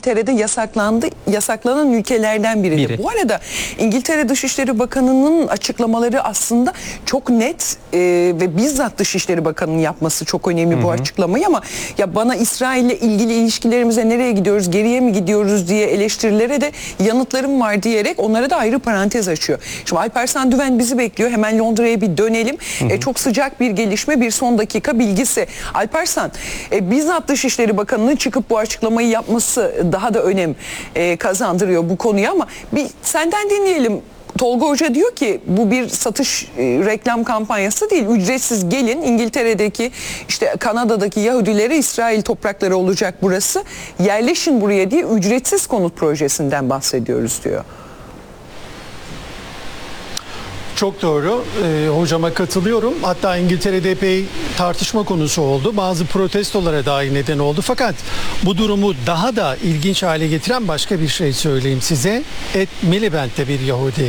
İngiltere'de yasaklanan ülkelerden biri. Bu arada İngiltere Dışişleri Bakanı'nın açıklamaları aslında çok net ve bizzat Dışişleri Bakanı'nın yapması çok önemli bu açıklamayı, ama ya bana İsrail'le ilgili ilişkilerimize nereye gidiyoruz, geriye mi gidiyoruz diye eleştirilere de yanıtlarım var diyerek onlara da ayrı parantez açıyor. Şimdi Alparslan Düven bizi bekliyor. Hemen Londra'ya bir dönelim. Çok sıcak bir gelişme, bir son dakika bilgisi. Alparslan, bizzat Dışişleri Bakanı'nın çıkıp bu açıklamayı yapması daha da önem kazandırıyor bu konuya, ama bir senden dinleyelim. Tolga Hoca diyor ki bu bir satış reklam kampanyası değil. Ücretsiz gelin, İngiltere'deki, işte Kanada'daki Yahudilere İsrail toprakları olacak burası. Yerleşin buraya diye ücretsiz konut projesinden bahsediyoruz diyor. Çok doğru. Hocama katılıyorum. Hatta İngiltere'de epey tartışma konusu oldu. Bazı protestolara dahi neden oldu. Fakat bu durumu daha da ilginç hale getiren başka bir şey söyleyeyim size. Ed Miliband'de bir Yahudi.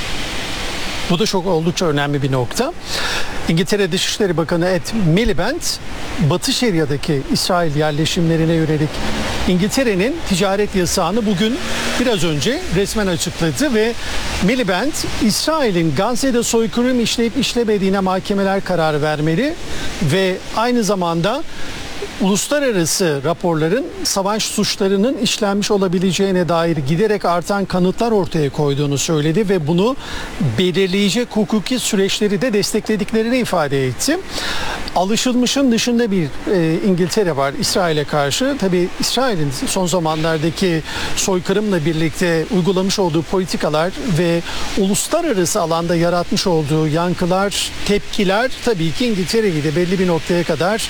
Bu da oldukça önemli bir nokta. İngiltere Dışişleri Bakanı Ed Miliband, Batı Şeria'daki İsrail yerleşimlerine yönelik İngiltere'nin ticaret yasağını bugün biraz önce resmen açıkladı ve Miliband, İsrail'in Gazze'de soykırım işleyip işlemediğine mahkemeler karar vermeli ve aynı zamanda uluslararası raporların savaş suçlarının işlenmiş olabileceğine dair giderek artan kanıtlar ortaya koyduğunu söyledi ve bunu belirleyecek hukuki süreçleri de desteklediklerini ifade etti. Alışılmışın dışında bir İngiltere var İsrail'e karşı. Tabii İsrail'in son zamanlardaki soykırımla birlikte uygulamış olduğu politikalar ve uluslararası alanda yaratmış olduğu yankılar, tepkiler tabii ki İngiltere'yi de belli bir noktaya kadar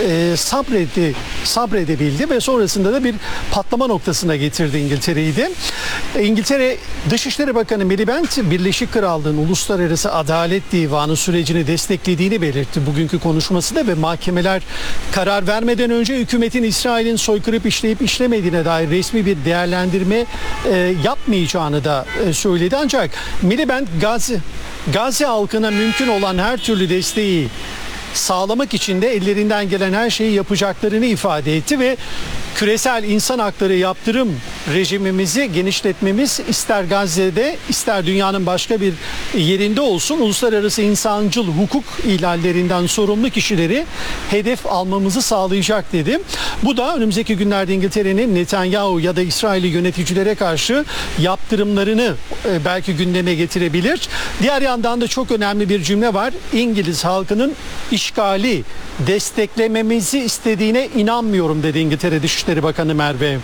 sabredebildi ve sonrasında da bir patlama noktasına getirdi İngiltere'yi de. İngiltere Dışişleri Bakanı Miliband, Birleşik Krallığın Uluslararası Adalet Divanı sürecini desteklediğini belirtti bugünkü konuşmasında ve mahkemeler karar vermeden önce hükümetin İsrail'in soykırım işleyip işlemediğine dair resmi bir değerlendirme yapmayacağını da söyledi. Ancak Miliband Gazze halkına mümkün olan her türlü desteği sağlamak için de ellerinden gelen her şeyi yapacaklarını ifade etti ve küresel insan hakları yaptırım rejimimizi genişletmemiz ister Gazze'de ister dünyanın başka bir yerinde olsun uluslararası insancıl hukuk ihlallerinden sorumlu kişileri hedef almamızı sağlayacak dedi. Bu da önümüzdeki günlerde İngiltere'nin Netanyahu ya da İsrail'i yöneticilere karşı yaptırımlarını belki gündeme getirebilir. Diğer yandan da çok önemli bir cümle var. İngiliz halkının işgali desteklememizi istediğine inanmıyorum dedi İngiltere Dışişleri Bakanı Merve.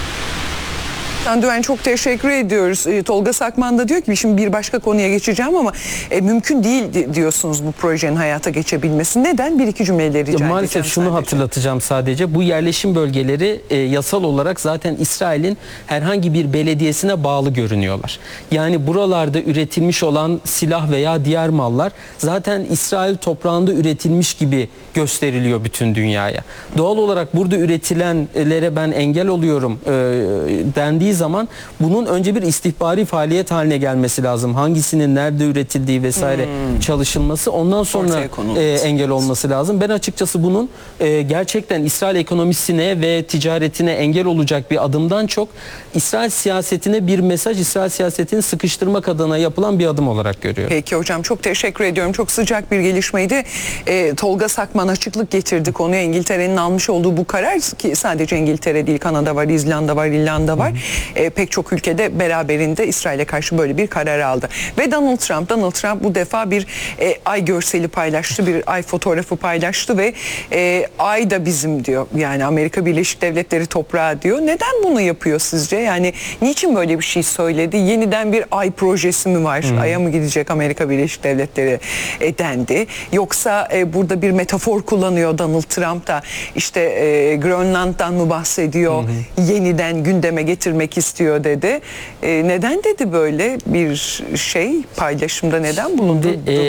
Düven, çok teşekkür ediyoruz. Tolga Sakman da diyor ki şimdi bir başka konuya geçeceğim ama mümkün değil diyorsunuz bu projenin hayata geçebilmesi. Neden? Bir iki cümleyle rica edeceğim. Maalesef şunu hatırlatacağım sadece. Bu yerleşim bölgeleri yasal olarak zaten İsrail'in herhangi bir belediyesine bağlı görünüyorlar. Yani buralarda üretilmiş olan silah veya diğer mallar zaten İsrail toprağında üretilmiş gibi gösteriliyor bütün dünyaya. Doğal olarak burada üretilenlere ben engel oluyorum dendiği zaman bunun önce bir istihbari faaliyet haline gelmesi lazım. Hangisinin nerede üretildiği vesaire çalışılması, ondan sonra engel olması lazım. Ben açıkçası bunun gerçekten İsrail ekonomisine ve ticaretine engel olacak bir adımdan çok İsrail siyasetine bir mesaj, İsrail siyasetini sıkıştırmak adına yapılan bir adım olarak görüyorum. Peki hocam, çok teşekkür ediyorum. Çok sıcak bir gelişmeydi. Tolga Sakman açıklık getirdi konuya. İngiltere'nin almış olduğu bu karar, ki sadece İngiltere değil, Kanada var, İzlanda var, İrlanda var. Pek çok ülkede beraberinde İsrail'e karşı böyle bir karar aldı. Ve Donald Trump bu defa bir ay görseli paylaştı, bir ay fotoğrafı paylaştı ve ay da bizim diyor. Yani Amerika Birleşik Devletleri toprağı diyor. Neden bunu yapıyor sizce? Yani niçin böyle bir şey söyledi? Yeniden bir ay projesi mi var? Ay'a mı gidecek Amerika Birleşik Devletleri dendi. Yoksa burada bir metafor kullanıyor Donald Trump da, işte Grönland'dan mı bahsediyor? Yeniden gündeme getirmek istiyor dedi. Neden dedi böyle bir paylaşımda, neden bulundu?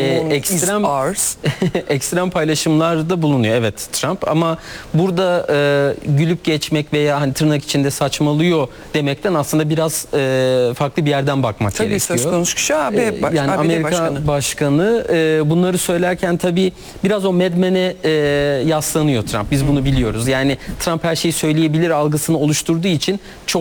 Ekstrem paylaşımlarda bulunuyor evet Trump, ama burada gülüp geçmek veya hani tırnak içinde saçmalıyor demekten aslında biraz farklı bir yerden bakmak gerekiyor. Tabii söz konusu kişi yani Amerika Başkanı bunları söylerken tabii biraz o Mad Men'e yaslanıyor Trump. Biz bunu biliyoruz. Yani Trump her şeyi söyleyebilir algısını oluşturduğu için çok